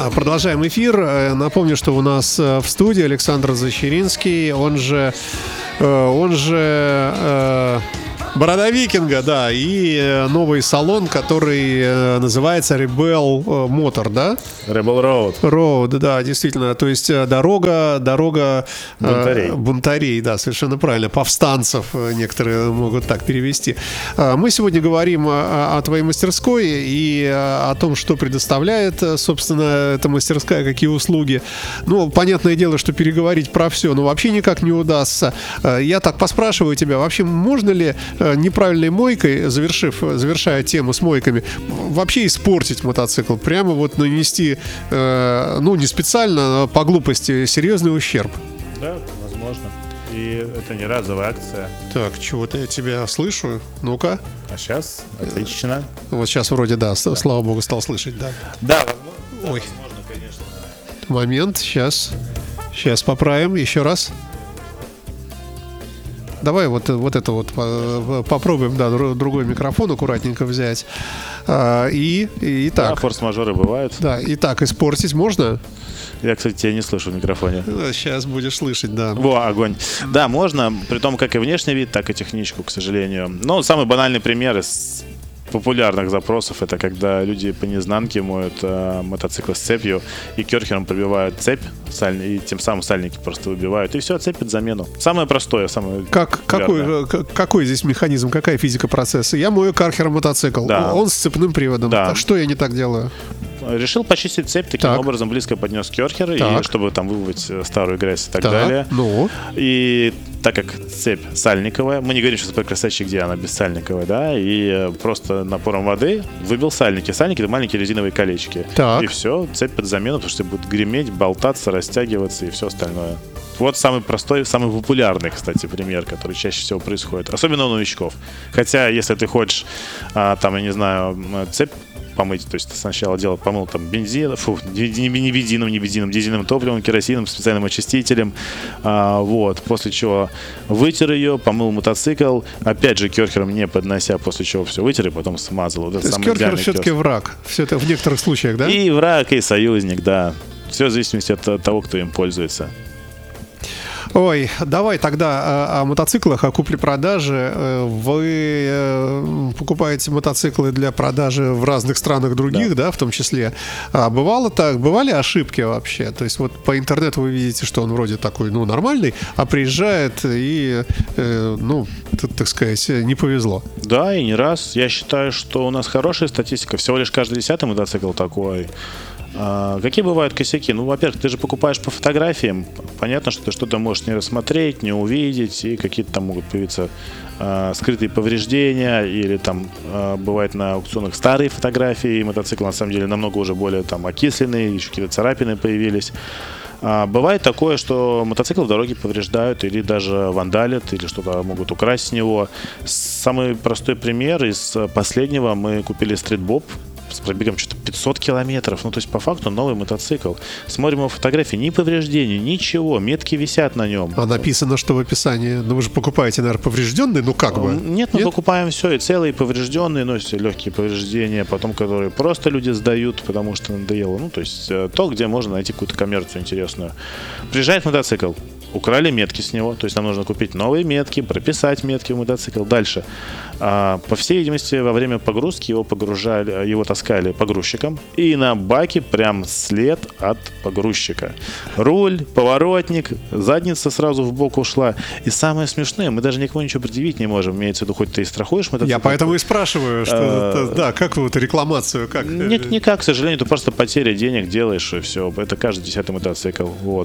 Продолжаем эфир. Напомню, что у нас в студии Александр Защеринский, он же Борода Викинга, да, и новый салон, который называется Rebel Motor, да? Rebel Road. Road, да, действительно, то есть дорога бунтарей, да, совершенно правильно, повстанцев некоторые могут так перевести. Мы сегодня говорим о твоей мастерской и о том, что предоставляет, собственно, эта мастерская, какие услуги. Ну, понятное дело, что переговорить про все, но вообще никак не удастся. Я так поспрашиваю тебя, вообще можно ли неправильной мойкой, завершая тему с мойками, вообще испортить мотоцикл, прямо вот нанести, не специально, а по глупости, серьезный ущерб? Да, возможно. И это не разовая акция. Так, чего-то я тебя слышу. Ну-ка. А сейчас отлично. Вот сейчас вроде, да, слава богу, стал слышать, да. Да, ой, возможно, конечно. Момент, сейчас поправим еще раз. Давай вот это вот попробуем, да, другой микрофон аккуратненько взять. И так. Да, форс-мажоры бывают. Да, и так испортить можно? Я, кстати, тебя не слышу в микрофоне. Сейчас будешь слышать, да. Во, огонь. Да, можно, при том как и внешний вид, так и техничку, к сожалению. Но самый банальный пример из популярных запросов — это когда люди по незнанке моют мотоциклы с цепью и керхером пробивают цепь, и тем самым сальники просто выбивают, и все, цепь под замену. Самое простое, самое какой здесь механизм, какая физика процесса? Я мою керхером мотоцикл, да. Он с цепным приводом. Да. Что я не так делаю? Решил почистить цепь, таким образом близко поднес керхер, и чтобы там выводить старую грязь и так далее. Ну. И так как цепь сальниковая, мы не говорим сейчас про красавчик, где она бессальниковая, да, и просто напором воды выбил сальники. Сальники — это маленькие резиновые колечки. И все, цепь под замену, потому что будет греметь, болтаться, растягиваться и все остальное. Вот самый простой, самый популярный, кстати, пример, который чаще всего происходит. Особенно у новичков. Хотя, если ты хочешь, там, я не знаю, цепь помыть, то есть ты сначала помыл там бензин, не бензином, дизельным топливом, керосином, специальным очистителем, после чего вытер ее, помыл мотоцикл, опять же керхером не поднося, после чего все вытер и потом смазал. Вот то есть керхер все-таки враг, все это в некоторых случаях, да? И враг, и союзник, да. Все в зависимости от того, кто им пользуется. Ой, давай тогда о мотоциклах, о купле-продаже. Вы покупаете мотоциклы для продажи в разных странах других, да, в том числе. Бывало так? Бывали ошибки вообще? То есть вот по интернету вы видите, что он вроде такой, нормальный, а приезжает и, так сказать, не повезло. Да, и не раз. Я считаю, что у нас хорошая статистика. Всего лишь каждый 10-й мотоцикл такой. Какие бывают косяки? Во-первых, ты же покупаешь по фотографиям. Понятно, что ты что-то можешь не рассмотреть, не увидеть, и какие-то там могут появиться скрытые повреждения, или там бывает на аукционах старые фотографии, и мотоцикл на самом деле намного уже более там окисленный, еще какие-то царапины появились. Бывает такое, что мотоцикл в дороге повреждают или даже вандалят, или что-то могут украсть с него. Самый простой пример из последнего: мы купили стритбоб с пробегом что-то 500 километров. То есть, по факту, новый мотоцикл. Смотрим его фотографии, ни повреждений, ничего, метки висят на нем. А написано, что в описании, вы же покупаете, наверное, поврежденный, как бы? Нет, мы покупаем все, и целые, и поврежденные, все легкие повреждения, потом, которые просто люди сдают, потому что надоело. То есть, то, где можно найти какую-то коммерцию интересную. Приезжает мотоцикл, украли метки с него, то есть нам нужно купить новые метки, прописать метки в мотоцикл. Дальше. По всей видимости, во время погрузки его таскали погрузчиком, и на баке прям след от погрузчика. Руль, поворотник, задница сразу в бок ушла. И самое смешное, мы даже никому ничего предъявить не можем. Имеется в виду, хоть ты и страхуешь мотоцикл. Я поэтому и спрашиваю, что как вы рекламацию, как? Никак, к сожалению, ты просто потеря денег делаешь, и все. Это каждый 10-й мотоцикл.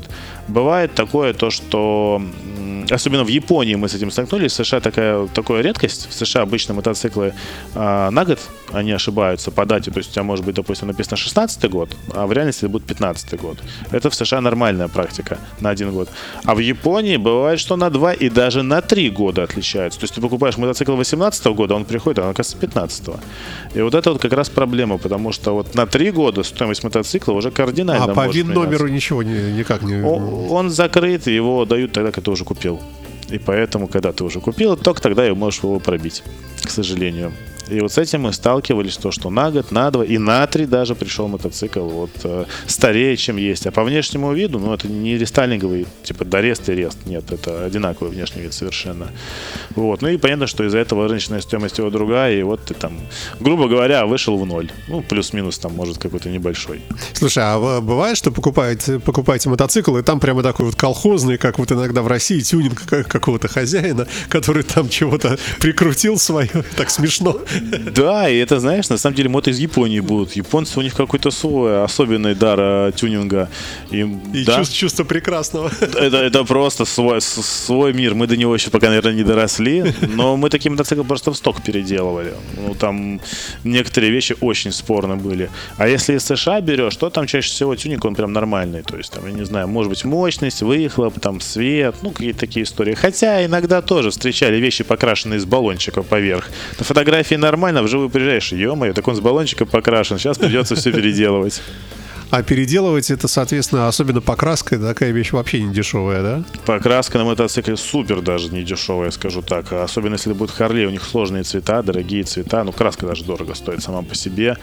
Бывает такое, что особенно в Японии мы с этим столкнулись. В США такая редкость. В США обычно мотоциклы на год, они ошибаются по дате. То есть у тебя может быть, допустим, написано 16-й год, а в реальности это будет 15-й год. Это в США нормальная практика на 1 год. А в Японии бывает, что на 2 и даже на 3 года отличаются. То есть ты покупаешь мотоцикл 18-го года, он приходит, а он, оказывается, 15-го. И это как раз проблема, потому что на 3 года стоимость мотоцикла уже кардинально по ВИН-номеру ничего никак не... Он закрыт, его дают тогда, когда ты уже купил. И поэтому, когда ты уже купил, только тогда и можешь его пробить, к сожалению. И вот с этим мы сталкивались, что на год, на 2 и на 3 даже пришел мотоцикл вот старее, чем есть. А по внешнему виду, ну, это не рестайлинговый, типа Дорест и Рест. Нет, это одинаковый внешний вид совершенно. Вот. Ну и понятно, что из-за этого рыночная стоимость его другая, и вот ты там, грубо говоря, вышел в ноль. Ну, плюс-минус там, может, какой-то небольшой. Слушай, а бывает, что покупаете мотоцикл, и там прямо такой вот колхозный, как вот иногда в России, тюнинг какого-то хозяина, который там чего-то прикрутил свое, так смешно. Да, и это, знаешь, на самом деле мото из Японии будут. Японцы, у них какой-то свой особенный дар тюнинга. И да, чувство прекрасного. Это просто свой мир. Мы до него еще пока, наверное, не доросли, но мы такие мотоциклы просто в сток переделывали. Ну, там некоторые вещи очень спорно были. А если из США берешь, то там чаще всего тюнинг, он прям нормальный. То есть, там, я не знаю, может быть, мощность, выхлоп, там, свет, ну, какие-то такие истории. Хотя иногда тоже встречали вещи, покрашенные из баллончика поверх. На фотографии нормально, вживую приезжаешь, ё-моё, так он с баллончика покрашен, сейчас придется все переделывать. А переделывать это, соответственно, особенно покраска, такая вещь вообще не дешевая, да? Покраска на мотоцикле супер даже не дешевая, скажу так. Особенно если будет Harley, у них сложные цвета, дорогие цвета. Ну, краска даже дорого стоит сама по себе.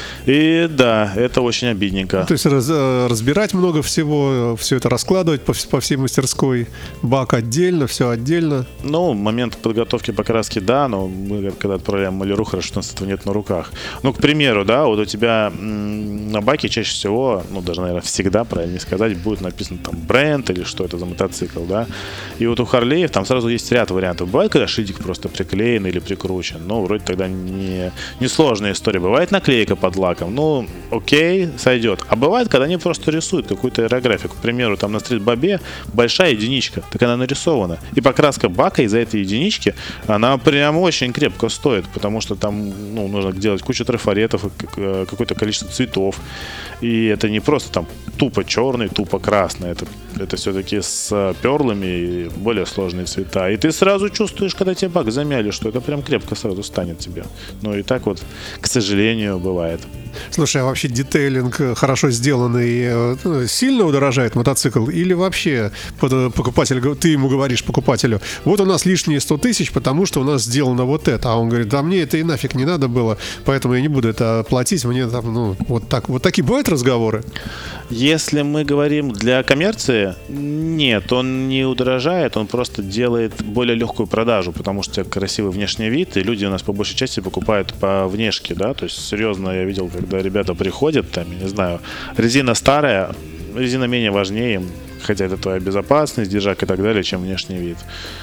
И да, это очень обидненько. Ну, то есть разбирать много всего, все это раскладывать по всей мастерской, бак отдельно, все отдельно. Ну, момент подготовки покраски, да, но мы когда отправляем маляру, хорошо, что у нас этого нет на руках. Ну, к примеру, да, вот у тебя на баке чаще всего, ну, даже, наверное, всегда, правильно сказать, будет написано там бренд или что это за мотоцикл, да. И вот у Харлеев там сразу есть ряд вариантов. Бывает, когда шильдик просто приклеен или прикручен, но вроде тогда не сложная история. Бывает наклейка под лаком, ну, окей, сойдет. А бывает, когда они просто рисуют какую-то аэрографику. К примеру, там на стрит-бобе большая единичка, так она нарисована. И покраска бака из-за этой единички, она прям очень крепко стоит, потому что там, ну, нужно делать кучу трафаретов, какое-то количество цветов. И это не просто там тупо черный, тупо красный. Это все-таки с перлами и более сложные цвета. И ты сразу чувствуешь, когда тебе бак замяли, что это прям крепко сразу станет тебе. Ну и так вот, к сожалению, бывает. Слушай, а вообще детейлинг хорошо сделанный сильно удорожает мотоцикл? Или вообще покупатель, ты ему говоришь, покупателю, вот у нас лишние 100 тысяч, потому что у нас сделано вот это. А он говорит, да мне это и нафиг не надо было, поэтому я не буду это платить, мне там, ну, вот так. Вот такие бывают разговоры? Если мы говорим для коммерции, нет, он не удорожает, он просто делает более легкую продажу, потому что у тебя красивый внешний вид, и люди у нас по большей части покупают по внешке, да, то есть серьезно я видел, когда ребята приходят, там, я не знаю, резина старая, резина менее важнее им, хотя это твоя безопасность, держак и так далее, чем внешний вид.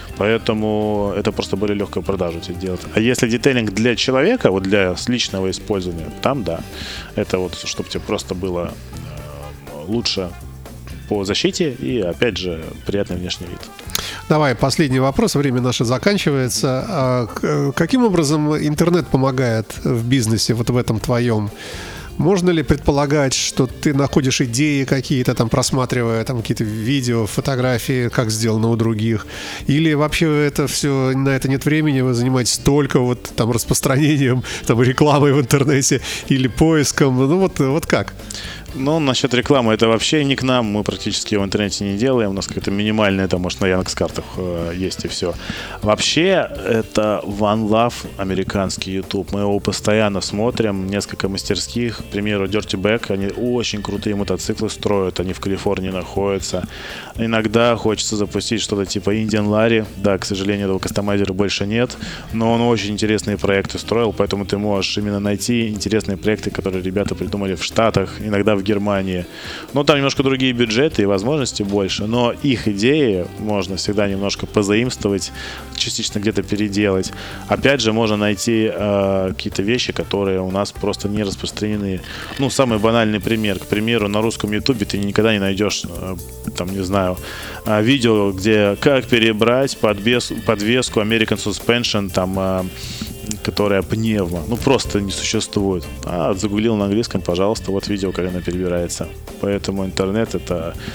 Поэтому это просто более легкую продажу тебе делать. А если детейлинг для человека, вот для личного использования, там да, это вот, чтобы тебе просто было лучше по защите и, опять же, приятный внешний вид. Давай, последний вопрос, время наше заканчивается. Каким образом интернет помогает в бизнесе, вот в этом твоем? Можно ли предполагать, что ты находишь идеи какие-то, там, просматривая там какие-то видео, фотографии, как сделано у других? Или вообще это все, на это нет времени, вы занимаетесь только вот там распространением, там, рекламой в интернете или поиском? Ну вот как? Ну, насчет рекламы, это вообще не к нам, мы практически в интернете не делаем, у нас какая-то минимальная, там, может, на Яндекс.Картах есть и все. Вообще, это One Love, американский YouTube, мы его постоянно смотрим, несколько мастерских, к примеру, Dirty Bag, они очень крутые мотоциклы строят, они в Калифорнии находятся. Иногда хочется запустить что-то типа Indian Larry, да, к сожалению, этого кастомайзера больше нет, но он очень интересные проекты строил, поэтому ты можешь именно найти интересные проекты, которые ребята придумали в Штатах, иногда в Германии. Ну, там немножко другие бюджеты и возможности больше, но их идеи можно всегда немножко позаимствовать, частично где-то переделать. Опять же, можно найти какие-то вещи, которые у нас просто не распространены. Ну, самый банальный пример. К примеру, на русском ютубе ты никогда не найдешь, там, не знаю, видео, где как перебрать подвеску American Suspension, там, которая пневма. Ну, просто не существует. А загуглил на английском, пожалуйста, вот видео, как она перебирается. Поэтому интернет — это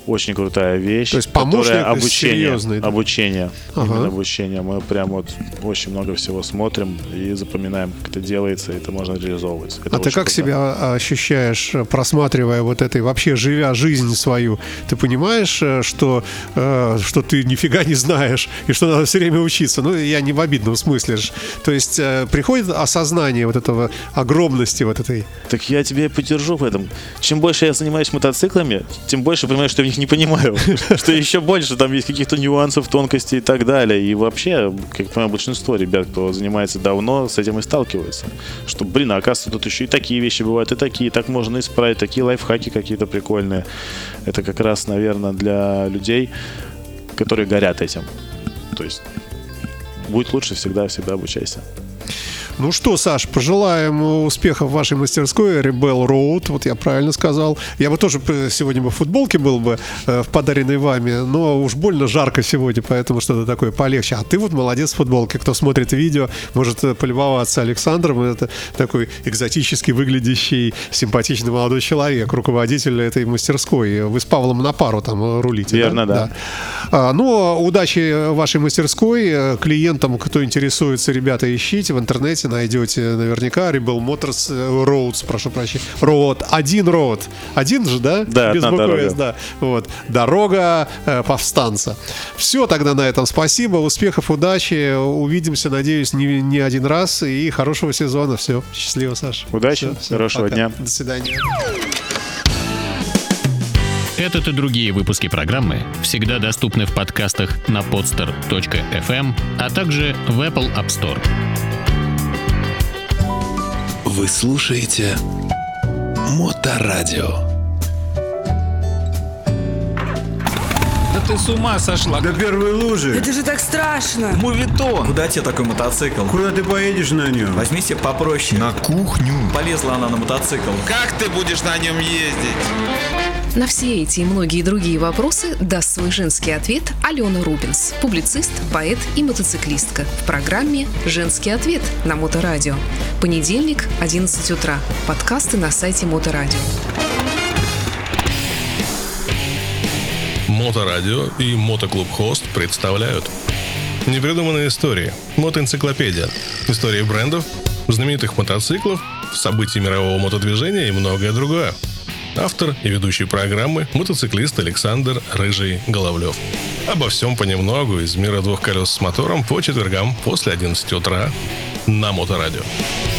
очень крутая вещь. То есть помощник которая серьезный, да? Обучение. Ага. Именно обучение. Мы прям вот очень много всего смотрим и запоминаем, как это делается, и это можно реализовывать. Это ты как круто. себя ощущаешь, просматривая вот этой, вообще живя жизнь свою? Ты понимаешь, что ты нифига не знаешь, и что надо все время учиться? Ну, я не в обидном смысле. То есть приходит осознание вот этого огромности вот этой. Так я тебе поддержу в этом. Чем больше я занимаюсь мотоциклами, тем больше понимаю, что я в них не понимаю. Что еще больше там есть каких-то нюансов, тонкостей и так далее. И вообще, как я понимаю, большинство ребят, кто занимается давно, с этим и сталкиваются. Что, оказывается, тут еще и такие вещи бывают, и такие, так можно исправить, такие лайфхаки какие-то прикольные. Это как раз, наверное, для людей, которые горят этим. То есть будет лучше всегда обучайся. Ну что, Саш, пожелаем успехов в вашей мастерской Rebel Road, вот я правильно сказал. Я бы тоже сегодня в футболке был бы, в подаренной вами, но уж больно жарко сегодня, поэтому что-то такое полегче. А ты вот молодец в футболке. Кто смотрит видео, может полюбоваться Александром. Это такой экзотически выглядящий, симпатичный молодой человек, руководитель этой мастерской. Вы с Павлом на пару там рулите. Верно, да. Ну, удачи вашей мастерской. Клиентам, кто интересуется, ребята, ищите в интернете. Найдете наверняка Rebel Motors Roads, прошу прощения. Один же, да? Да, без одна буквы дорога. «С», да. Вот. Дорога повстанца. Все тогда на этом. Спасибо, успехов, удачи. Увидимся, надеюсь, не один раз. И хорошего сезона. Все. Счастливо, Саша. Удачи, Все, хорошего пока. дня. До свидания. Этот и другие выпуски программы всегда доступны в подкастах на podster.fm, а также в Apple App Store. Вы слушаете Моторадио. Да ты с ума сошла. До первой лужи. Это же так страшно. Мувитон. Куда тебе такой мотоцикл? Куда ты поедешь на нем? Возьми себе попроще. На кухню. Полезла она на мотоцикл. Как ты будешь на нем ездить? На все эти и многие другие вопросы даст свой женский ответ Алена Рубинс, публицист, поэт и мотоциклистка в программе «Женский ответ» на Моторадио. Понедельник, 11 утра. Подкасты на сайте Моторадио. Моторадио и Мотоклуб Хост представляют непридуманные истории. Мотоэнциклопедия. Истории брендов, знаменитых мотоциклов, событий мирового мотодвижения и многое другое. Автор и ведущий программы – мотоциклист Александр Рыжий Головлев. Обо всем понемногу из мира двух колес с мотором по четвергам после 11 утра на Моторадио.